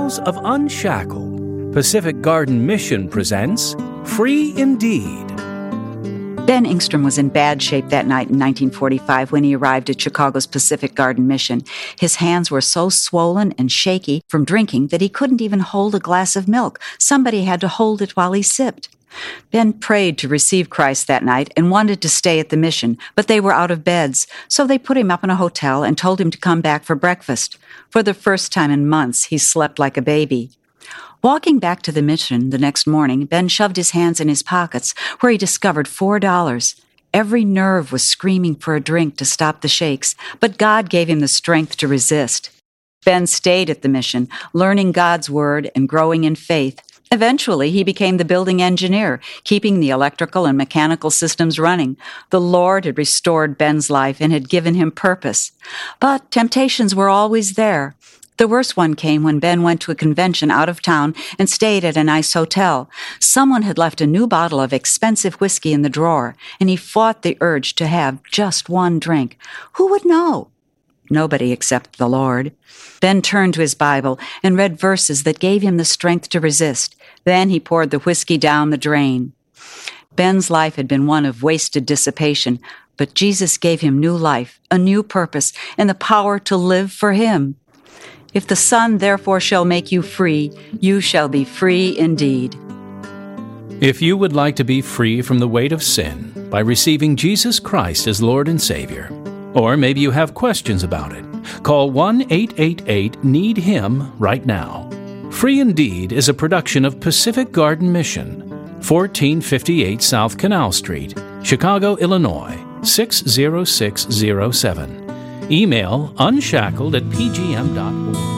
Chronicles of Unshackled, Pacific Garden Mission presents Free Indeed. Ben Engstrom was in bad shape that night in 1945 when he arrived at Chicago's Pacific Garden Mission. His hands were so swollen and shaky from drinking that he couldn't even hold a glass of milk. Somebody had to hold it while he sipped. Ben prayed to receive Christ that night and wanted to stay at the mission, but they were out of beds, so they put him up in a hotel and told him to come back for breakfast. For the first time in months, he slept like a baby. Walking back to the mission the next morning, Ben shoved his hands in his pockets, where he discovered $4. Every nerve was screaming for a drink to stop the shakes, but God gave him the strength to resist. Ben stayed at the mission, learning God's word and growing in faith. Eventually, he became the building engineer, keeping the electrical and mechanical systems running. The Lord had restored Ben's life and had given him purpose. But temptations were always there. The worst one came when Ben went to a convention out of town and stayed at a nice hotel. Someone had left a new bottle of expensive whiskey in the drawer, and he fought the urge to have just one drink. Who would know? Nobody except the Lord. Ben turned to his Bible and read verses that gave him the strength to resist. Then he poured the whiskey down the drain. Ben's life had been one of wasted dissipation, but Jesus gave him new life, a new purpose, and the power to live for him. If the Son therefore shall make you free, you shall be free indeed. If you would like to be free from the weight of sin by receiving Jesus Christ as Lord and Savior, or maybe you have questions about it, call 1-888-NEED-HIM right now. Free Indeed is a production of Pacific Garden Mission, 1458 South Canal Street, Chicago, Illinois, 60607. Email unshackled@pgm.org.